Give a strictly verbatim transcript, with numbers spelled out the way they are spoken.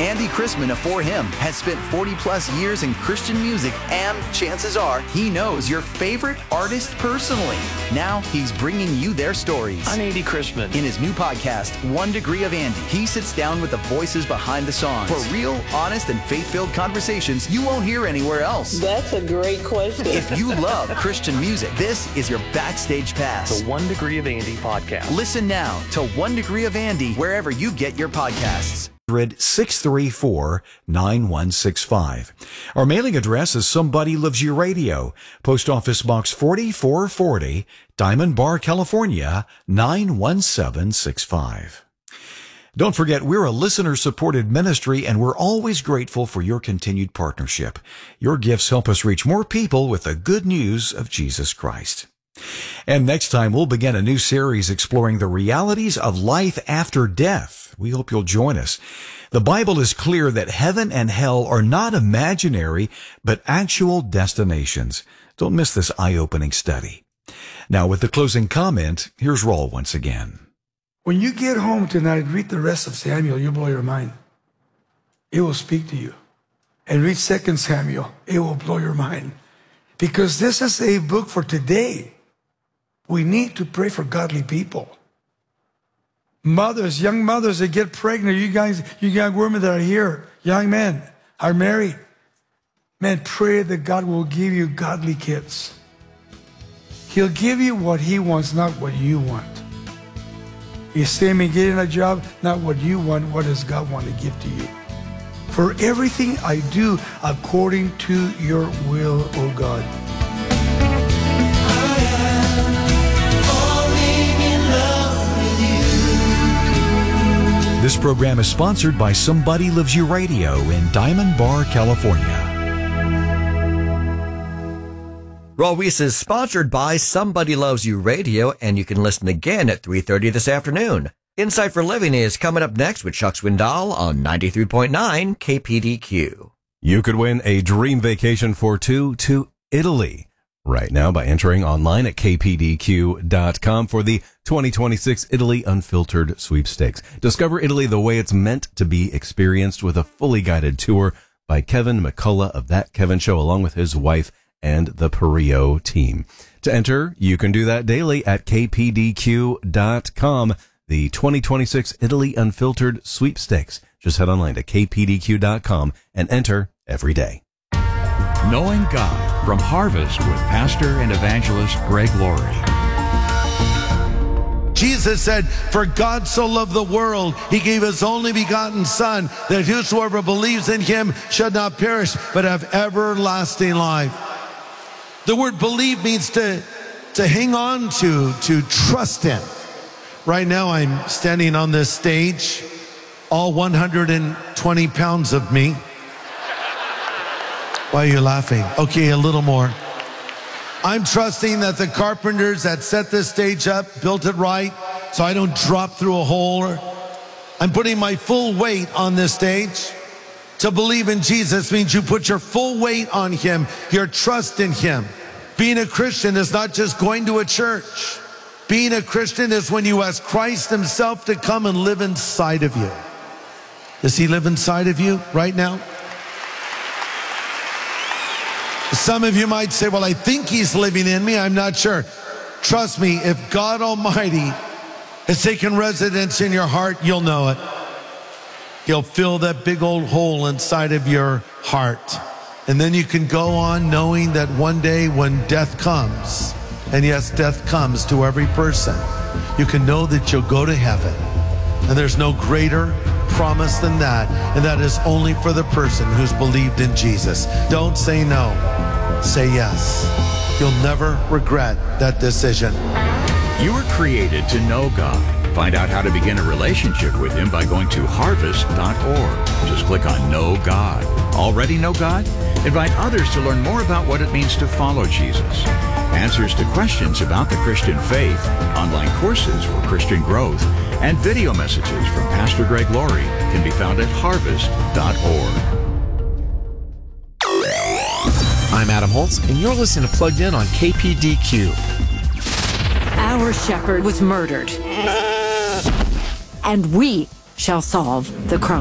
Andy Chrisman of For Him has spent forty plus years in Christian music, and chances are he knows your favorite artist personally. Now he's bringing you their stories. I'm Andy Chrisman. In his new podcast, One Degree of Andy, he sits down with the voices behind the songs for real, honest, and faith-filled conversations you won't hear anywhere else. That's a great question. If you love Christian music, this is your backstage pass. The One Degree of Andy podcast. Listen now to One Degree of Andy wherever you get your podcasts. six three four, nine one six five. Our mailing address is Somebody Loves You Radio, Post Office Box forty-four forty, Diamond Bar, California, nine one seven six five. Don't forget, we're a listener-supported ministry, and we're always grateful for your continued partnership. Your gifts help us reach more people with the good news of Jesus Christ. And next time, we'll begin a new series exploring the realities of life after death. We hope you'll join us. The Bible is clear that heaven and hell are not imaginary, but actual destinations. Don't miss this eye-opening study. Now, with the closing comment, here's Raul once again. When you get home tonight, read the rest of Samuel, you'll blow your mind. It will speak to you. And read Second Samuel, it will blow your mind. Because this is a book for today. We need to pray for godly people. Mothers, young mothers that get pregnant, you guys, you young women that are here, young men are married. Man, pray that God will give you godly kids. He'll give you what He wants, not what you want. You see me getting a job, not what you want, what does God want to give to you? For everything I do according to your will, O God. This program is sponsored by Somebody Loves You Radio in Diamond Bar, California. Raul Weiss is sponsored by Somebody Loves You Radio, and you can listen again at three thirty this afternoon. Insight for Living is coming up next with Chuck Swindoll on ninety-three point nine K P D Q. You could win a dream vacation for two to Italy right now by entering online at k p d q dot com for the twenty twenty-six Italy Unfiltered Sweepstakes. Discover Italy the way it's meant to be experienced with a fully guided tour by Kevin McCullough of That Kevin Show, along with his wife and the Perio team. To enter, you can do that daily at k p d q dot com. The twenty twenty-six Italy Unfiltered Sweepstakes. Just head online to k p d q dot com and enter every day. Knowing God from Harvest with Pastor and Evangelist Greg Laurie. Jesus said, for God so loved the world, He gave His only begotten Son, that whosoever believes in Him should not perish, but have everlasting life. The word believe means to, to hang on to, to trust in. Right now I'm standing on this stage, all one hundred twenty pounds of me. Why are you laughing? Okay, a little more. I'm trusting that the carpenters that set this stage up built it right so I don't drop through a hole. I'm putting my full weight on this stage. To believe in Jesus means you put your full weight on Him, your trust in Him. Being a Christian is not just going to a church. Being a Christian is when you ask Christ Himself to come and live inside of you. Does He live inside of you right now? Some of you might say, well, I think He's living in me. I'm not sure. Trust me, if God Almighty has taken residence in your heart, you'll know it. He'll fill that big old hole inside of your heart. And then you can go on knowing that one day when death comes, and yes, death comes to every person, you can know that you'll go to heaven. And there's no greater promise than that. And that is only for the person who's believed in Jesus. Don't say no. Say yes. You'll never regret that decision. You were created to know God. Find out how to begin a relationship with Him by going to harvest dot org. Just click on Know God. Already know God? Invite others to learn more about what it means to follow Jesus. Answers to questions about the Christian faith, online courses for Christian growth, and video messages from Pastor Greg Laurie can be found at harvest dot org. I'm Adam Holtz, and you're listening to Plugged In on K P D Q. Our shepherd was murdered, and we shall solve the crime.